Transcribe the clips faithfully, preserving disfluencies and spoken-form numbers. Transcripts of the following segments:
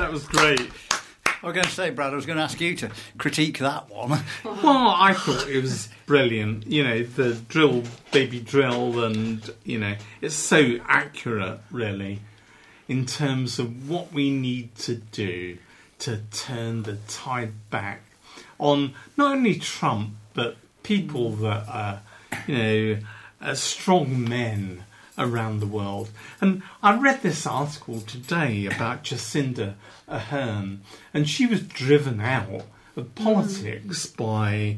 That was great. I was going to say, Brad, I was going to ask you to critique that one. Well, I thought it was brilliant. You know, the drill, baby drill, and, you know, it's so accurate, really, in terms of what we need to do to turn the tide back on not only Trump, but people that are, you know, uh, strong men around the world. And I read this article today about Jacinda Ardern, and she was driven out of politics mm. by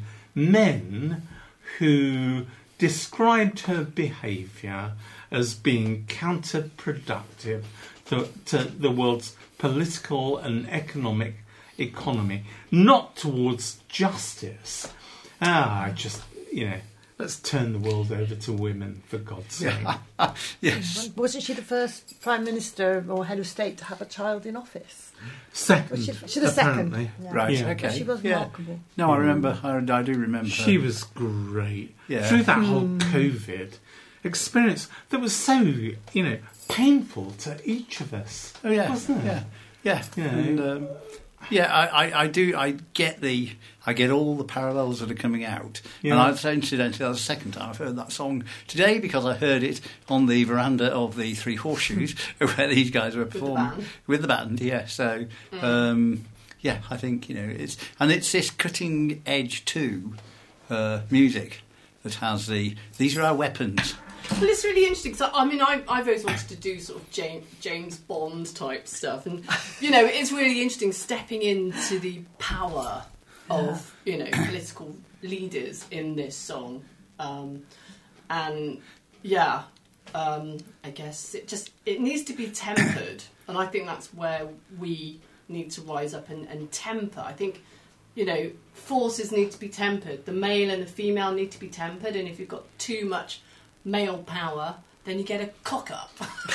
men who described her behaviour as being counterproductive to, to the world's political and economic economy, not towards justice. Ah, I just, you know, let's turn the world over to women, for God's sake. Yeah. Yes. Wasn't she the first Prime Minister or head of state to have a child in office? Second, she, she the apparently. second. Yeah. Right, yeah. okay. But she was yeah. remarkable. No, I remember. I, I do remember. She was great. Yeah. Through that whole COVID experience that was so, you know, painful to each of us. Oh, yeah. Wasn't it? Yeah. Yeah. Yeah. And, um, yeah, I, I, I do. I get the. I get all the parallels that are coming out. Yeah. And I've incidentally, that was the second time I've heard that song today because I heard it on the veranda of the Three Horseshoes where these guys were performing with with the the band. band. Yeah. So, Mm. um, yeah, I think you know it's and it's this cutting edge too uh, music that has the. These are our weapons. Well, it's really interesting because I mean, I, I've always wanted to do sort of James, James Bond type stuff, and you know, it's really interesting stepping into the power of you know political leaders in this song, um, and yeah, um, I guess it just it needs to be tempered, and I think that's where we need to rise up and, and temper. I think. You know, forces need to be tempered. The male and the female need to be tempered, and if you've got too much male power, then you get a cock up.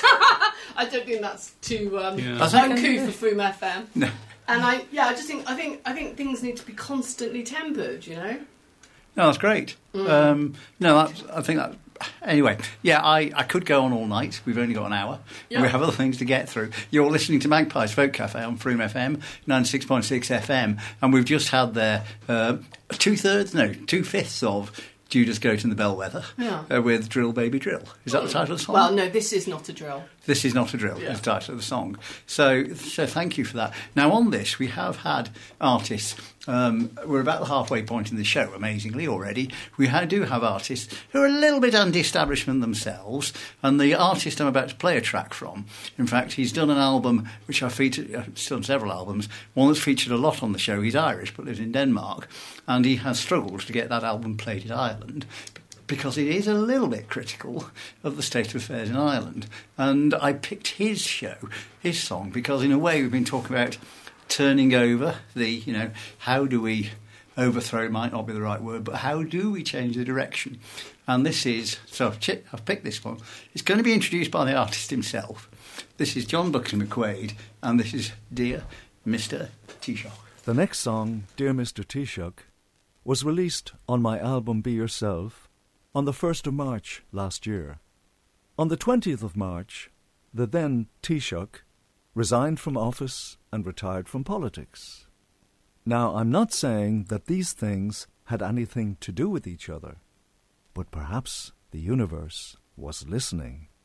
I don't think that's too um, Yeah. uncouth for Froome F M. No. And I, yeah, I just think I think I think things need to be constantly tempered. You know. No, that's great. Mm. Um, no, that's, I think that. Anyway, yeah, I, I could go on all night. We've only got an hour. Yeah. We have other things to get through. You're listening to Magpies Folk Cafe on Froome F M, ninety-six point six F M, and we've just had there uh, two-thirds, no, two-fifths of Judas Goat and the Bellwether Yeah. uh, with Drill Baby Drill. Is that the title of the song? Well, no, this is not a drill. This is not a drill, Yeah. is the title of the song. So, so thank you for that. Now, on this, we have had artists. Um, we're about the halfway point in the show, amazingly, already. We ha- do have artists who are a little bit anti-establishment themselves, and the artist I'm about to play a track from, in fact, he's done an album which I've featured, uh, he's done several albums, one that's featured a lot on the show. He's Irish, but lives in Denmark, and he has struggled to get that album played in Ireland, because it is a little bit critical of the state of affairs in Ireland. And I picked his show, his song, because in a way we've been talking about turning over the, you know, how do we overthrow might not be the right word, but how do we change the direction? And this is, so I've, ch- I've picked this one. It's going to be introduced by the artist himself. This is John Buxton McQuaid, and this is Dear Mister Taoiseach. The next song, Dear Mister Taoiseach, was released on my album Be Yourself on the first of March last year. On the twentieth of March, the then Taoiseach resigned from office and retired from politics. Now, I'm not saying that these things had anything to do with each other, but perhaps the universe was listening.